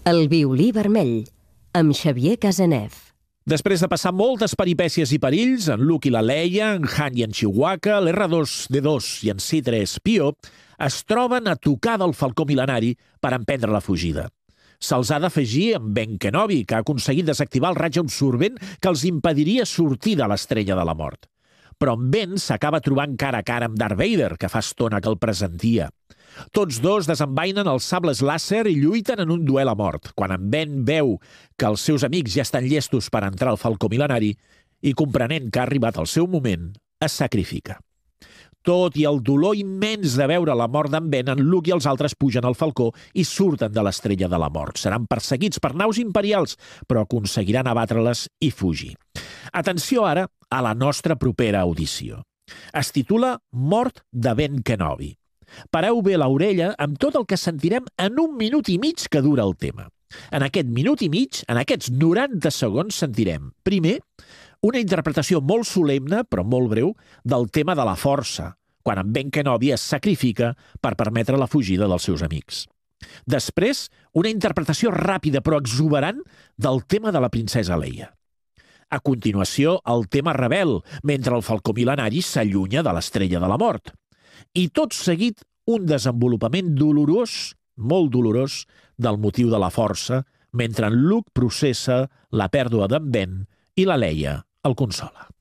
El violí vermell, amb Xavier Casanev. Després de passar moltes peripècies i perills, en Luke i la Leia, en Han i en Chewbacca, l'R2-D2 i en C-3PO es troben a tocar del falcó mil·lenari per emprendre la fugida. Se'ls ha d'afegir en Ben Kenobi, que ha aconseguit desactivar el raig absorbent que els impediria sortir de l'estrella de la mort. Però en Ben s'acaba trobant cara a cara amb Darth Vader, que fa estona que el presentia. Tots dos desenvainen els sables làser i lluiten en un duel a mort, quan en Ben veu que els seus amics ja estan llestos per entrar al falcó mil·lenari i, comprenent que ha arribat el seu moment, es sacrifica. Tot i el dolor immens de veure la mort d'en Ben, en Luke i els altres pugen al falcó i surten de l'estrella de la mort. Seran perseguits per naus imperials, però aconseguiran abatre-les i fugir. Atenció ara a la nostra propera audició. Es titula Mort de Ben Kenobi. Pareu bé l'orella amb tot el que sentirem en 1 minut i mig que dura el tema. En aquest minut i mig, en aquests 90 segons, sentirem, primer, una interpretació molt solemne, però molt breu, del tema de la força, quan en Ben Kenobi es sacrifica per permetre la fugida dels seus amics. Després, una interpretació ràpida però exuberant del tema de la princesa Leia. A continuació, el tema rebel, mentre el falcó mil·lenari s'allunya de l'estrella de la mort. I tot seguit un desenvolupament dolorós, molt dolorós, del motiu de la força, mentre en Luke processa la pèrdua d'en Ben i la Leia el consola.